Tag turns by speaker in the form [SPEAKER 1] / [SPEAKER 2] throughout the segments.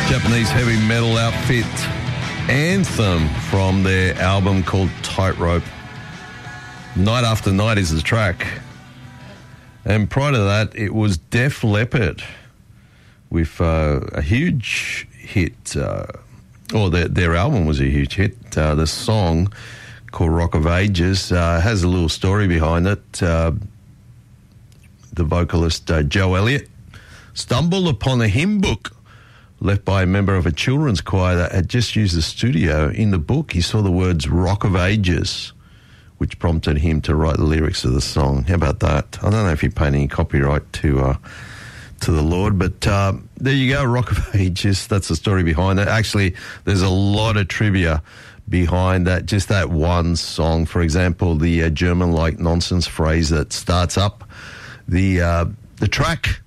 [SPEAKER 1] Japanese heavy metal outfit Anthem from their album called Tightrope. Night After Night is the track. And prior to that, it was Def Leppard with a huge hit, their album was a huge hit. The song called Rock of Ages has a little story behind it. The vocalist Joe Elliott stumbled upon a hymn book left by a member of a children's choir that had just used the studio. In the book, he saw the words Rock of Ages, which prompted him to write the lyrics of the song. How about that? I don't know if he paid any copyright to the Lord, but there you go, Rock of Ages. That's the story behind it. Actually, there's a lot of trivia behind that, just that one song. For example, the German-like nonsense phrase that starts up the track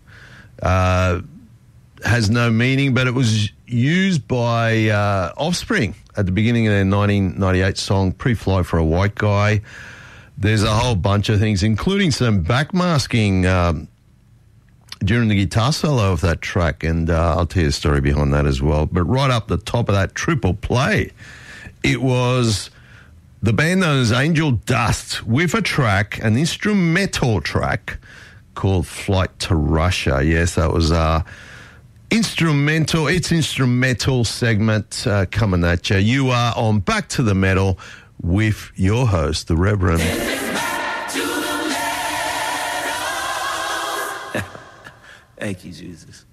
[SPEAKER 1] has no meaning, but it was used by Offspring at the beginning of their 1998 song Pre-Flight for a White Guy. There's a whole bunch of things, including some backmasking during the guitar solo of that track, and I'll tell you a story behind that as well. But right up the top of that triple play, it was the band known as Angel Dust with a track, an instrumental track called Flight to Russia. Yes, that was instrumental. It's instrumental segment coming at you. You are on Back to the Metal with your host, the Reverend.
[SPEAKER 2] Thank you, Jesus.